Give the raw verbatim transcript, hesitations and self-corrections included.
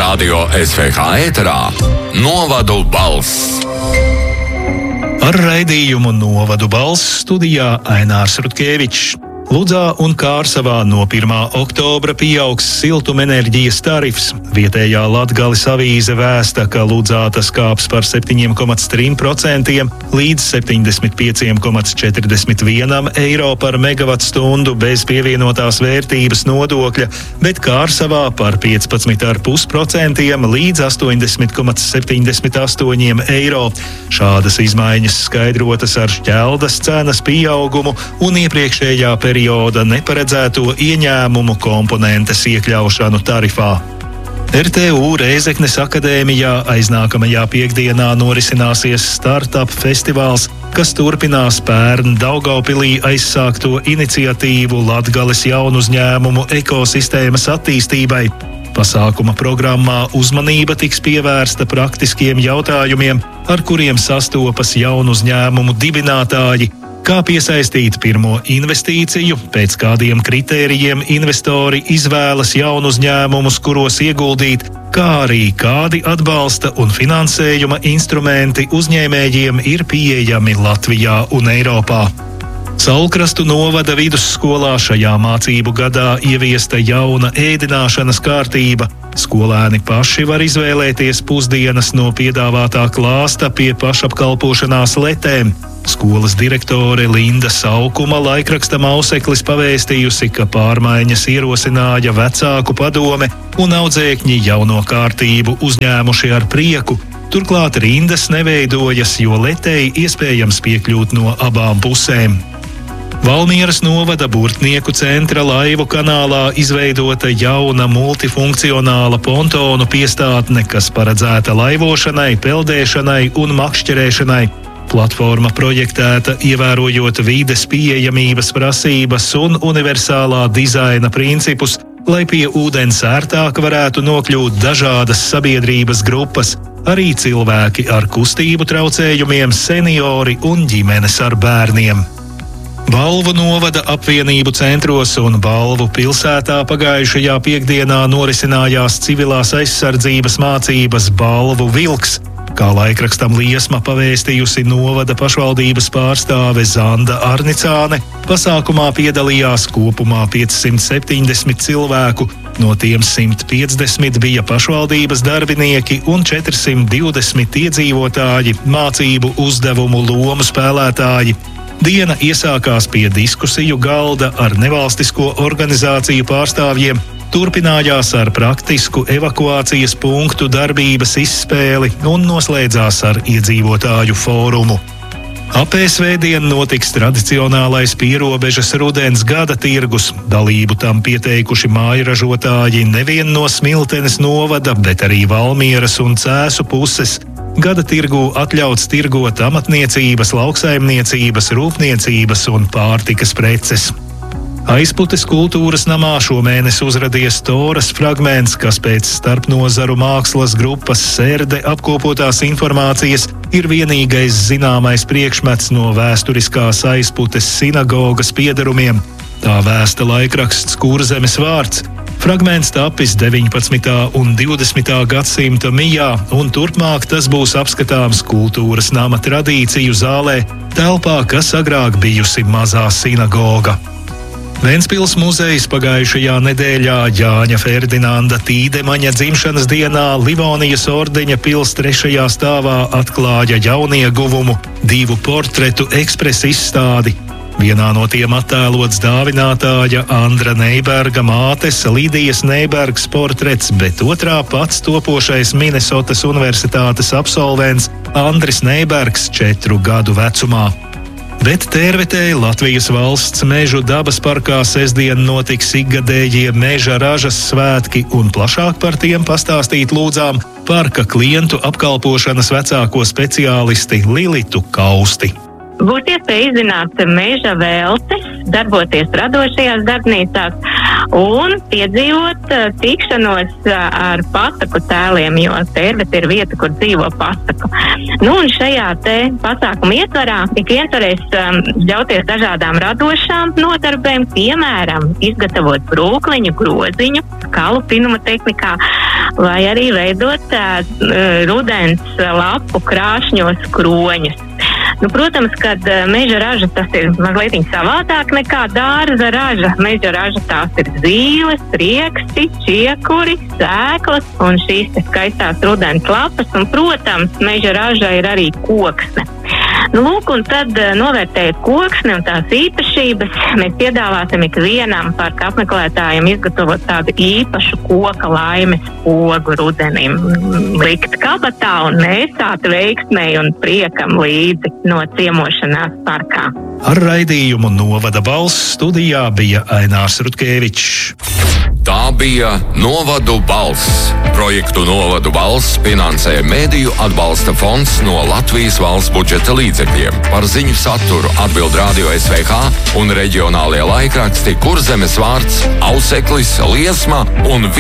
Radio S V H ēterā Novadu balss. Ar raidījumu Novadu balss studijā Ainārs Rutkevičs. Ludzā un Kārsavā no pirmā oktobra pieaugs siltumenerģijas tarifs. Vietējā Latgales avīze vēsta, ka Ludzā tas kāps par septiņi komats tri procenti līdz septiņdesmit pieci komats četrdesmit viens eiro par megavatstundu bez pievienotās vērtības nodokļa, bet Kārsavā par piecpadsmit komats pieci procenti līdz astoņdesmit komats septiņdesmit astoņi eiro. Šādas izmaiņas skaidrotas ar šķeldas cenas pieaugumu un iepriekšējā periodā perioda neparedzēto ieņēmumu komponentes iekļaušanu tarifā. R T U Rēzeknes akadēmijā aiznākamajā piekdienā norisināsies startup festivāls, kas turpinās pērn Daugavpilī aizsākto iniciatīvu Latgales jaunuzņēmumu ekosistēmas attīstībai. Pasākuma programmā uzmanība tiks pievērsta praktiskiem jautājumiem, ar kuriem sastopas jaunuzņēmumu dibinātāji, kā piesaistīt pirmo investīciju, pēc kādiem kritērijiem investori izvēlas jaunuzņēmumus, kuros ieguldīt, kā arī kādi atbalsta un finansējuma instrumenti uzņēmējiem ir pieejami Latvijā un Eiropā. Saulkrastu novada vidusskolā šajā mācību gadā ieviesta jauna ēdināšanas kārtība. Skolēni paši var izvēlēties pusdienas no piedāvātā klāsta pie pašapkalpošanās letēm. Skolas direktore Linda Saukuma laikraksta Mauseklis pavēstījusi, ka pārmaiņas ierosināja vecāku padome un audzēkņi jauno kārtību uzņēmuši ar prieku. Turklāt rindas neveidojas, jo letei iespējams piekļūt no abām pusēm. Valmieras novada Burtnieku centra laivu kanālā izveidota jauna multifunkcionāla pontonu piestātne, kas paredzēta laivošanai, peldēšanai un makšķerēšanai. Platforma projektēta ievērojot vides pieejamības prasības un universālā dizaina principus, lai pie ūdens ērtāk varētu nokļūt dažādas sabiedrības grupas, arī cilvēki ar kustību traucējumiem, seniori un ģimenes ar bērniem. Balvu novada apvienību centros un Balvu pilsētā pagājušajā piekdienā norisinājās civilās aizsardzības mācības Balvu vilks. Kā laikrakstam Liesma pavēstījusi novada pašvaldības pārstāve Zanda Arnicāne, pasākumā piedalījās kopumā piecsimt septiņdesmit cilvēku, no tiem simt piecdesmit bija pašvaldības darbinieki un četrsimt divdesmit iedzīvotāji, mācību uzdevumu lomu spēlētāji. Diena iesākās pie diskusiju galda ar nevalstisko organizāciju pārstāvjiem, turpinājās ar praktisku evakuācijas punktu darbības izspēli un noslēdzās ar iedzīvotāju fórumu. Ap svētdien notiks tradicionālais pierobežas rudens gada tirgus. Dalību tam pieteikuši mājražotāji nevien no Smiltenes novada, bet arī Valmieras un Cēsu puses. Gada tirgū atļauts tirgot amatniecības, lauksaimniecības, rūpniecības un pārtikas preces. Aizputes kultūras namā šomēnes uzradies Toras fragments, kas pēc starpnozaru mākslas grupas Serde apkopotās informācijas ir vienīgais zināmais priekšmets no vēsturiskās Aizputes sinagogas piederumiem. Tā vēsta laikraksts Kurzemes vārds. Fragments tapis deviņpadsmitā un divdesmitā gadsimta mijā, un turpmāk tas būs apskatāms kultūras nama tradīciju zālē, telpā, kas agrāk bijusi mazā sinagoga. Ventspils muzejs pagājušajā nedēļā Jāņa Ferdinanda Tīdemaņa dzimšanas dienā Livonijas ordeņa pils trešajā stāvā atklāja jaunieguvumu divu portretu ekspresa izstādi. Vienā no tiem attēlots dāvinātāja Andra Neiberga mātes Lidijas Neibergas portrets, bet otrā pats topošais Minesotas universitātes absolvents Andris Neibergs četru gadu vecumā. Bet Tērvetē Latvijas valsts mežu dabas parkā sestdien notiks ikgadējie meža ražas svētki, un plašāk par tiem pastāstīt lūdzām parka klientu apkalpošanas vecāko speciālisti Lilitu Kausti. Būs iespēja izzināt meža vēltes, darboties radošajās darbnīcās un piedzīvot tikšanos ar pasaku tēliem, jo Tērvete ir vieta, kur dzīvo pasaku. Nu, un šajā te pasākuma ietvarā ik viens varēs um, ļauties dažādām radošām nodarbēm, piemēram, izgatavot brūkliņu, groziņu, skalu pinuma tehnikā, vai arī veidot uh, rudens lapu krāšņos kroņus. Nu, protams, kad meža raža tas ir mazliet savādāk nekā dārza raža. Meža raža tās ir zīles, rieksti, čiekuri, sēklas un šīs te skaistās rudens lapas. Un, protams, meža raža ir arī koksne. Nu, lūk, un tad novērtējot koksni un tās īpašības, mēs piedāvāsim ikvienam parka apmeklētājiem izgatavot tādu īpašu koka laimes pogu rudenim, likt kabatā un nesāt veiksmei un priekam līdzi no ciemošanās parkā. Ar raidījumu Novada balss studijā bija Ainārs Rutkevičs. Tā bija Novadu balss. Projektu Novadu balss finansē Mediju atbalsta fonds no Latvijas valsts budžeta līdzekļiem. Par ziņu saturu atbild Radio S V H un reģionālie laikraksti Kurzemes vārds, Auseklis, Liesma un